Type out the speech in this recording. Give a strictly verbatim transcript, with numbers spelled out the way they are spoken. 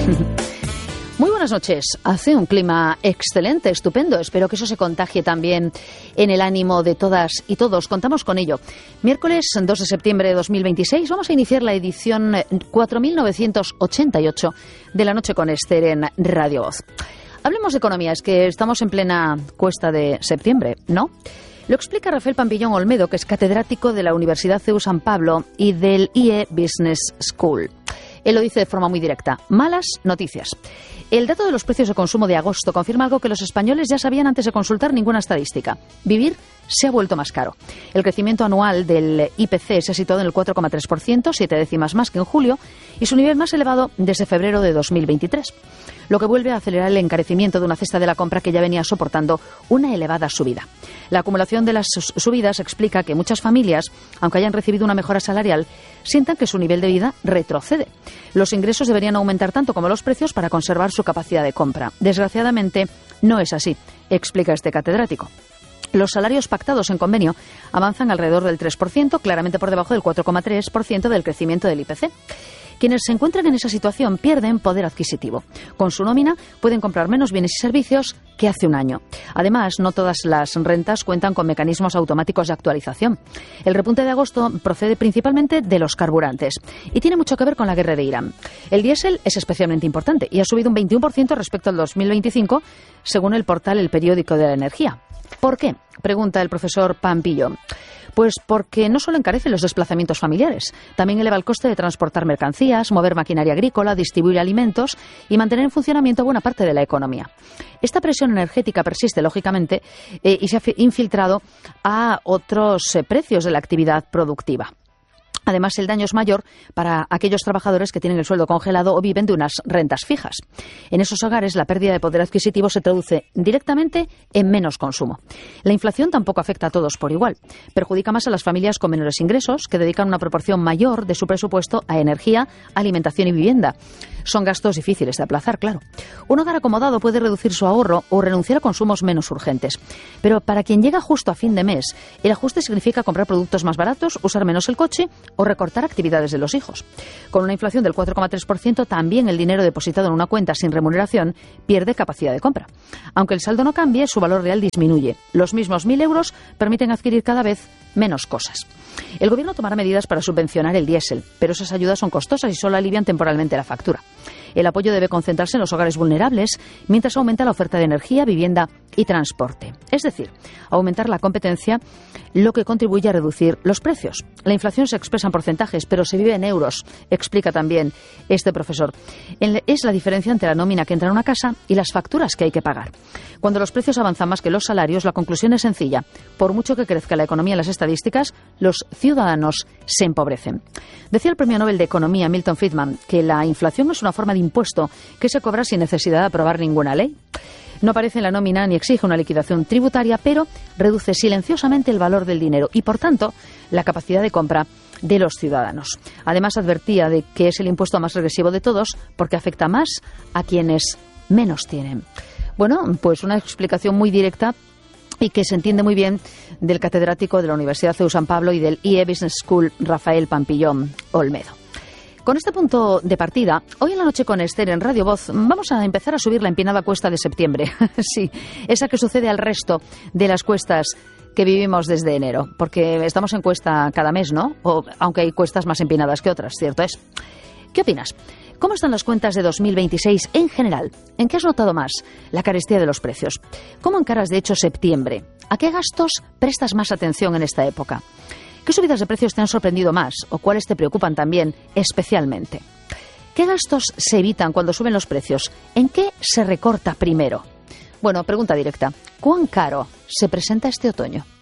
Muy buenas noches. Hace un clima excelente, estupendo. Espero que eso se contagie también en el ánimo de todas y todos. Contamos con ello. Miércoles dos de septiembre de dos mil veintiséis vamos a iniciar la edición cuatro mil novecientos ochenta y ocho de La Noche con Esther en Radio Voz. Hablemos de economía, es que estamos en plena cuesta de septiembre, ¿no? Lo explica Rafael Pampillón Olmedo, que es catedrático de la Universidad C E U San Pablo y del I E Business School. Él lo dice de forma muy directa. Malas noticias. El dato de los precios de consumo de agosto confirma algo que los españoles ya sabían antes de consultar ninguna estadística. Vivir se ha vuelto más caro. El crecimiento anual del I P C se ha situado en el cuatro coma tres por ciento, siete décimas más que en julio, y su nivel más elevado desde febrero de dos mil veintitrés. Lo que vuelve a acelerar el encarecimiento de una cesta de la compra que ya venía soportando una elevada subida. La acumulación de las subidas explica que muchas familias, aunque hayan recibido una mejora salarial, sientan que su nivel de vida retrocede. Los ingresos deberían aumentar tanto como los precios para conservar su capacidad de compra. Desgraciadamente, no es así, explica este catedrático. Los salarios pactados en convenio avanzan alrededor del tres por ciento, claramente por debajo del cuatro coma tres por ciento del crecimiento del I P C. Quienes se encuentran en esa situación pierden poder adquisitivo. Con su nómina pueden comprar menos bienes y servicios que hace un año. Además, no todas las rentas cuentan con mecanismos automáticos de actualización. El repunte de agosto procede principalmente de los carburantes y tiene mucho que ver con la guerra de Irán. El diésel es especialmente importante y ha subido un veintiuno por ciento respecto al dos mil veinticinco, según el portal El Periódico de la Energía. ¿Por qué?, pregunta el profesor Pampillón. Pues porque no solo encarece los desplazamientos familiares, también eleva el coste de transportar mercancías, mover maquinaria agrícola, distribuir alimentos y mantener en funcionamiento buena parte de la economía. Esta presión energética persiste, lógicamente, eh, y se ha infiltrado a otros eh, precios de la actividad productiva. Además, el daño es mayor para aquellos trabajadores que tienen el sueldo congelado o viven de unas rentas fijas. En esos hogares, la pérdida de poder adquisitivo se traduce directamente en menos consumo. La inflación tampoco afecta a todos por igual. Perjudica más a las familias con menores ingresos, que dedican una proporción mayor de su presupuesto a energía, alimentación y vivienda. Son gastos difíciles de aplazar, claro. Un hogar acomodado puede reducir su ahorro o renunciar a consumos menos urgentes. Pero para quien llega justo a fin de mes, el ajuste significa comprar productos más baratos, usar menos el coche o recortar actividades de los hijos. Con una inflación del cuatro coma tres por ciento, también el dinero depositado en una cuenta sin remuneración pierde capacidad de compra. Aunque el saldo no cambie, su valor real disminuye. Los mismos mil euros permiten adquirir cada vez menos cosas. El gobierno tomará medidas para subvencionar el diésel, pero esas ayudas son costosas y solo alivian temporalmente la factura. El apoyo debe concentrarse en los hogares vulnerables, mientras aumenta la oferta de energía, vivienda y transporte. Es decir, aumentar la competencia, lo que contribuye a reducir los precios. La inflación se expresa en porcentajes, pero se vive en euros, explica también este profesor. Es la diferencia entre la nómina que entra en una casa y las facturas que hay que pagar. Cuando los precios avanzan más que los salarios, la conclusión es sencilla. Por mucho que crezca la economía en las estadísticas, los ciudadanos se empobrecen. Decía el premio Nobel de Economía Milton Friedman que la inflación es una forma de impuesto que se cobra sin necesidad de aprobar ninguna ley. No aparece en la nómina ni exige una liquidación tributaria, pero reduce silenciosamente el valor del dinero y, por tanto, la capacidad de compra de los ciudadanos. Además, advertía de que es el impuesto más regresivo de todos porque afecta más a quienes menos tienen. Bueno, pues una explicación muy directa y que se entiende muy bien del catedrático de la Universidad C E U San Pablo y del I E Business School, Rafael Pampillón Olmedo. Con este punto de partida, hoy en La Noche con Esther en Radio Voz vamos a empezar a subir la empinada cuesta de septiembre. Sí, esa que sucede al resto de las cuestas que vivimos desde enero, porque estamos en cuesta cada mes, ¿no? O, aunque hay cuestas más empinadas que otras, ¿cierto es? ¿Qué opinas? ¿Cómo están las cuentas de dos mil veintiséis en general? ¿En qué has notado más la carestía de los precios? ¿Cómo encaras, de hecho, septiembre? ¿A qué gastos prestas más atención en esta época? ¿Qué subidas de precios te han sorprendido más o cuáles te preocupan también especialmente? ¿Qué gastos se evitan cuando suben los precios? ¿En qué se recorta primero? Bueno, pregunta directa. ¿Cuán caro se presenta este otoño?